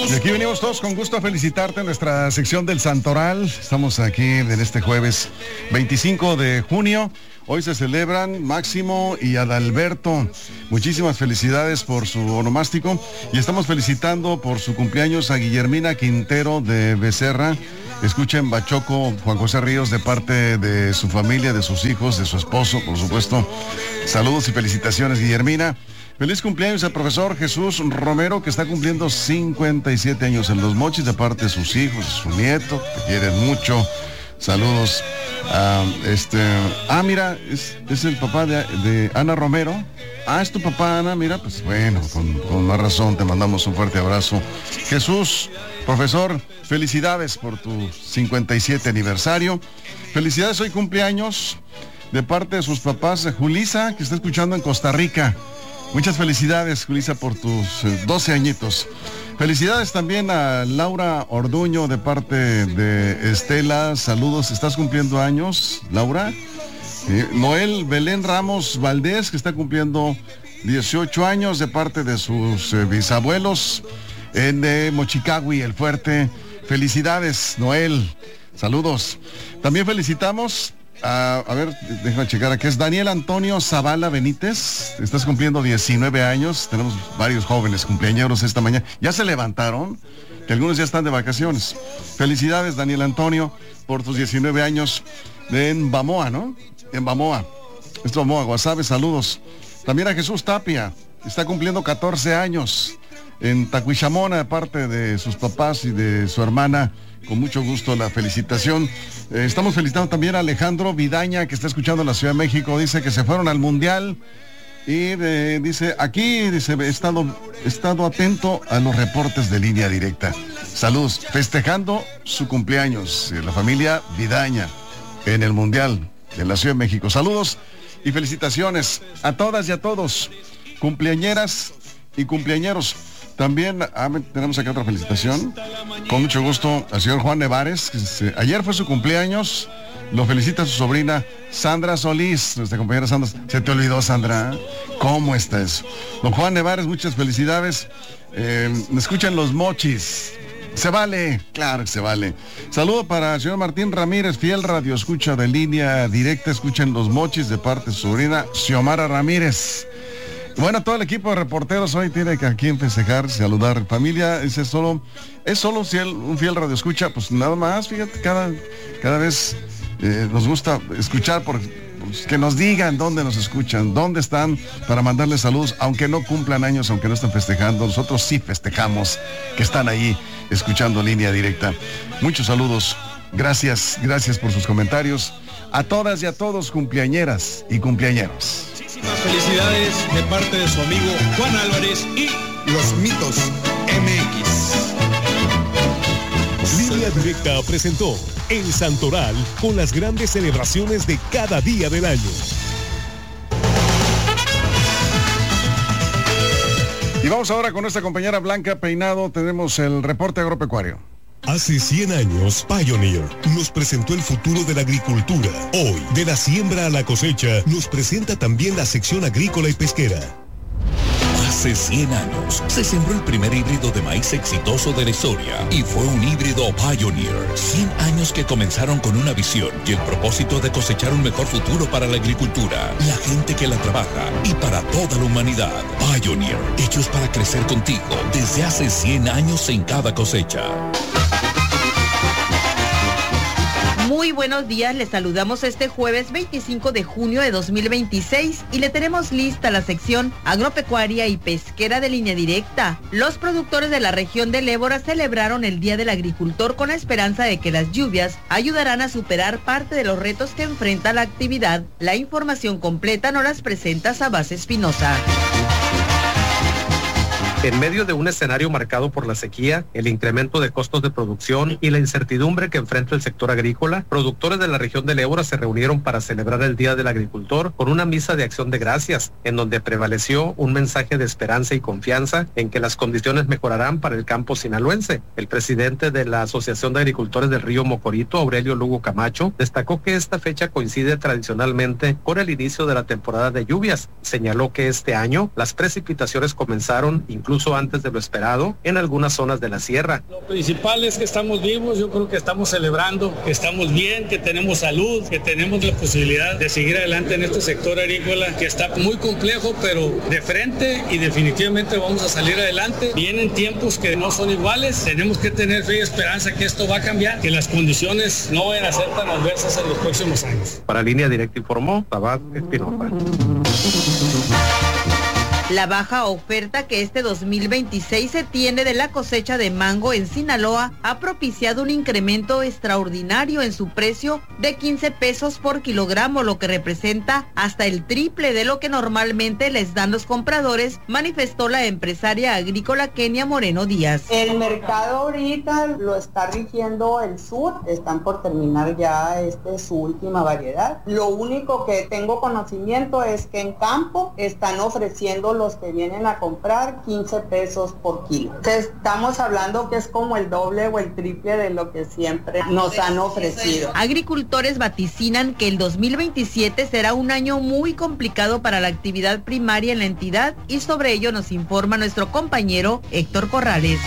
Y aquí venimos todos con gusto a felicitarte en nuestra sección del Santoral. Estamos aquí en este jueves 25 de junio. Hoy se celebran Máximo y Adalberto. Muchísimas felicidades por su onomástico. Y estamos felicitando por su cumpleaños a Guillermina Quintero de Becerra. Escuchen Bachoco, Juan José Ríos, de parte de su familia, de sus hijos, de su esposo, por supuesto. Saludos y felicitaciones, Guillermina. Feliz cumpleaños al profesor Jesús Romero, que está cumpliendo 57 años en Los Mochis, de parte de sus hijos, de su nieto, que quieren mucho. Saludos a mira, es el papá de Ana Romero. Es tu papá, Ana, mira, pues bueno, con más razón te mandamos un fuerte abrazo. Jesús, profesor, felicidades por tu 57 aniversario. Felicidades, hoy cumpleaños de parte de sus papás, Julisa, que está escuchando en Costa Rica. Muchas felicidades, Julisa, por tus 12 añitos. Felicidades también a Laura Orduño de parte de Estela. Saludos, ¿estás cumpliendo años, Laura? Noel Belén Ramos Valdés, que está cumpliendo 18 años de parte de sus bisabuelos en Mochicagui, El Fuerte. Felicidades, Noel. Saludos. También felicitamos a ver, déjame checar aquí, es Daniel Antonio Zavala Benítez. Estás cumpliendo 19 años. Tenemos varios jóvenes cumpleañeros esta mañana. Ya se levantaron, que algunos ya están de vacaciones. Felicidades, Daniel Antonio, por tus 19 años en Bamoa, ¿no? En Bamoa. Esto es Bamoa, Guasave, saludos. También a Jesús Tapia, está cumpliendo 14 años en Tacuichamona, de parte de sus papás y de su hermana. Con mucho gusto la felicitación. Estamos felicitando también a Alejandro Vidaña, que está escuchando en la Ciudad de México. Dice que se fueron al Mundial y dice, he estado atento a los reportes de Línea Directa. Saludos, festejando su cumpleaños, la familia Vidaña en el Mundial de la Ciudad de México. Saludos y felicitaciones a todas y a todos, cumpleañeras y cumpleañeros. También tenemos acá otra felicitación, con mucho gusto, al señor Juan Nevares, que ayer fue su cumpleaños. Lo felicita su sobrina Sandra Solís, nuestra compañera Sandra. ¿Se te olvidó, Sandra? ¿Cómo estás? Don Juan Nevares, muchas felicidades. Me escuchan Los Mochis. Se vale, claro que se vale. Saludo para el señor Martín Ramírez, fiel radio escucha de Línea Directa. Escuchen Los Mochis de parte de su sobrina Xiomara Ramírez. Bueno, todo el equipo de reporteros hoy tiene que aquí festejar, saludar. Familia, es solo un fiel radio escucha, pues nada más, fíjate, cada vez nos gusta escuchar, pues, que nos digan dónde nos escuchan, dónde están, para mandarles saludos, aunque no cumplan años, aunque no estén festejando. Nosotros sí festejamos que están ahí escuchando Línea Directa. Muchos saludos, gracias por sus comentarios. A todas y a todos, cumpleañeras y cumpleañeros. Felicidades de parte de su amigo Juan Álvarez y Los Mitos MX. Línea Directa presentó El Santoral, con las grandes celebraciones de cada día del año. Y vamos ahora con nuestra compañera Blanca Peinado. Tenemos el reporte agropecuario. Hace 100 años, Pioneer nos presentó el futuro de la agricultura. Hoy, de la siembra a la cosecha, nos presenta también la sección agrícola y pesquera. Hace 100 años se sembró el primer híbrido de maíz exitoso de la historia y fue un híbrido Pioneer. 100 años que comenzaron con una visión y el propósito de cosechar un mejor futuro para la agricultura, la gente que la trabaja y para toda la humanidad. Pioneer, hechos para crecer contigo desde hace 100 años en cada cosecha. Muy buenos días, les saludamos este jueves 25 de junio de 2026 y le tenemos lista la sección agropecuaria y pesquera de Línea Directa. Los productores de la región del Ébora celebraron el Día del Agricultor con la esperanza de que las lluvias ayudarán a superar parte de los retos que enfrenta la actividad. La información completa nos las presenta Sabás Espinosa. En medio de un escenario marcado por la sequía, el incremento de costos de producción y la incertidumbre que enfrenta el sector agrícola, productores de la región del Ébora se reunieron para celebrar el Día del Agricultor con una misa de acción de gracias, en donde prevaleció un mensaje de esperanza y confianza en que las condiciones mejorarán para el campo sinaloense. El presidente de la Asociación de Agricultores del Río Mocorito, Aurelio Lugo Camacho, destacó que esta fecha coincide tradicionalmente con el inicio de la temporada de lluvias. Señaló que este año las precipitaciones comenzaron incluso incluso antes de lo esperado, en algunas zonas de la sierra. Lo principal es que estamos vivos, yo creo que estamos celebrando, que estamos bien, que tenemos salud, que tenemos la posibilidad de seguir adelante en este sector agrícola, que está muy complejo, pero de frente, y definitivamente vamos a salir adelante. Vienen tiempos que no son iguales, tenemos que tener fe y esperanza que esto va a cambiar, que las condiciones no vayan a ser tan adversas en los próximos años. Para Línea Directa informó Tabat Espinosa. La baja oferta que este 2026 se tiene de la cosecha de mango en Sinaloa ha propiciado un incremento extraordinario en su precio de 15 pesos por kilogramo, lo que representa hasta el triple de lo que normalmente les dan los compradores, manifestó la empresaria agrícola Kenia Moreno Díaz. El mercado ahorita lo está rigiendo el sur, están por terminar ya su última variedad. Lo único que tengo conocimiento es que en campo están ofreciendo los que vienen a comprar 15 pesos por kilo. Estamos hablando que es como el doble o el triple de lo que siempre nos han ofrecido. Agricultores vaticinan que el 2027 será un año muy complicado para la actividad primaria en la entidad y sobre ello nos informa nuestro compañero Héctor Corrales.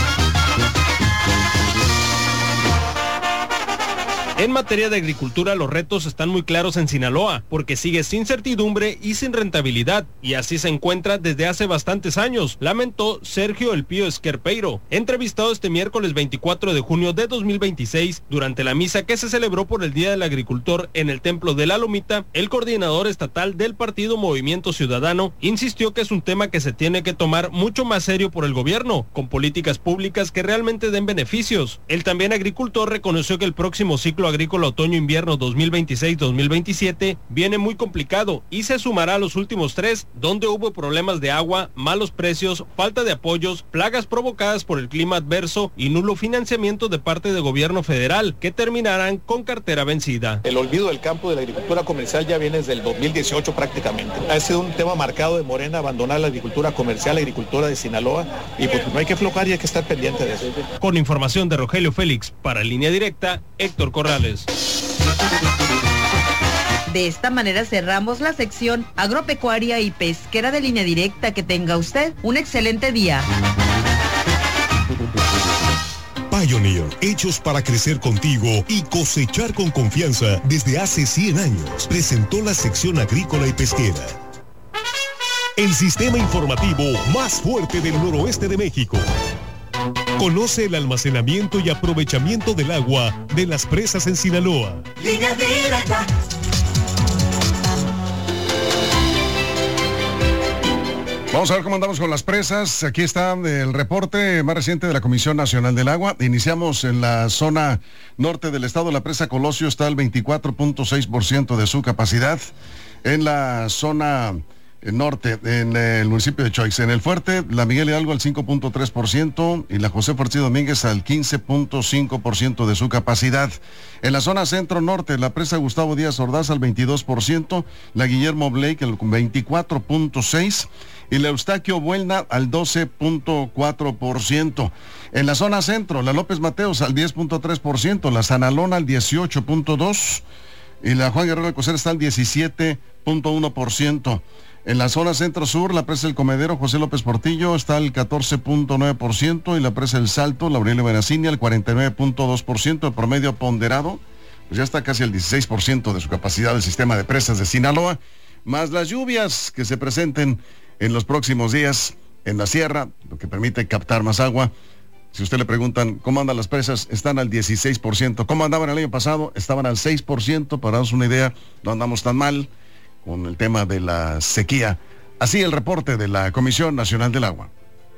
En materia de agricultura, los retos están muy claros en Sinaloa, porque sigue sin certidumbre y sin rentabilidad, y así se encuentra desde hace bastantes años, lamentó Sergio El Pío Esquerpeiro, entrevistado este miércoles 24 de junio de 2026, durante la misa que se celebró por el Día del Agricultor en el Templo de la Lomita. El coordinador estatal del partido Movimiento Ciudadano insistió que es un tema que se tiene que tomar mucho más serio por el gobierno, con políticas públicas que realmente den beneficios. El también agricultor reconoció que el próximo ciclo agrícola otoño-invierno 2026-2027 viene muy complicado y se sumará a los últimos 3, donde hubo problemas de agua, malos precios, falta de apoyos, plagas provocadas por el clima adverso y nulo financiamiento de parte del gobierno federal, que terminarán con cartera vencida. El olvido del campo de la agricultura comercial ya viene desde el 2018 prácticamente. Ha sido un tema marcado de Morena, abandonar la agricultura comercial, la agricultura de Sinaloa, y pues no hay que aflojar y hay que estar pendiente de eso. Con información de Rogelio Félix, para Línea Directa, Héctor Corrales. De esta manera cerramos la sección agropecuaria y pesquera de Línea Directa. Que tenga usted un excelente día. Pioneer, hechos para crecer contigo y cosechar con confianza desde hace 100 años, presentó la sección agrícola y pesquera. El sistema informativo más fuerte del noroeste de México. Conoce el almacenamiento y aprovechamiento del agua de las presas en Sinaloa. Línea Directa. Vamos a ver cómo andamos con las presas. Aquí está el reporte más reciente de la Comisión Nacional del Agua. Iniciamos en la zona norte del estado. La presa Colosio está al 24.6% de su capacidad. En la zona norte, en el municipio de Choix. En el Fuerte, la Miguel Hidalgo al 5.3% y la José Farcía Domínguez al 15.5% de su capacidad. En la zona centro-norte, la presa Gustavo Díaz Ordaz al 22%, la Guillermo Blake al 24.6% y la Eustaquio Buelna al 12.4%. En la zona centro, la López Mateos al 10.3%, la Sanalona al 18.2% y la Juan Guerrero Alcocer está al 17.1%. En la zona centro-sur, la presa El Comedero José López Portillo está al 14.9% y la presa El Salto, la Aurelio Benacini al 49.2%. El promedio ponderado, pues ya está casi al 16% de su capacidad del sistema de presas de Sinaloa, más las lluvias que se presenten en los próximos días en la sierra, lo que permite captar más agua. Si usted le preguntan cómo andan las presas, están al 16%. ¿Cómo andaban el año pasado? Estaban al 6%. Para darnos una idea, no andamos tan mal con el tema de la sequía. Así el reporte de la Comisión Nacional del Agua.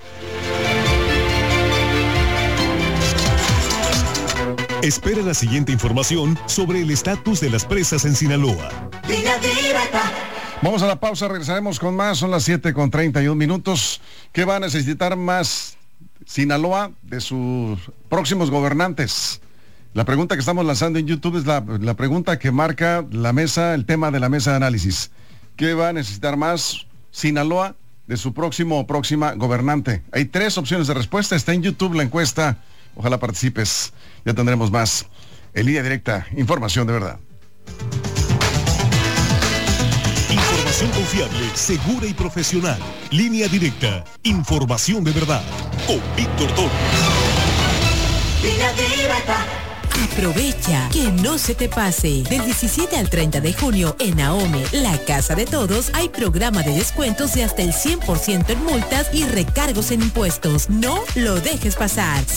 Espera la siguiente información sobre el estatus de las presas en Sinaloa. Línea Directa. Vamos a la pausa, regresaremos con más. Son las 7:31. ¿Qué va a necesitar más Sinaloa de sus próximos gobernantes? La pregunta que estamos lanzando en YouTube es la pregunta que marca la mesa, el tema de la mesa de análisis. ¿Qué va a necesitar más Sinaloa de su próximo o próxima gobernante? Hay 3 opciones de respuesta. Está en YouTube la encuesta. Ojalá participes. Ya tendremos más. En Línea Directa, información de verdad. Información confiable, segura y profesional. Línea Directa. Información de verdad. Con Víctor Torres. Línea Directa. Aprovecha, que no se te pase. Del 17 al 30 de junio en AOME, la casa de todos, hay programa de descuentos de hasta el 100% en multas y recargos en impuestos. No lo dejes pasar.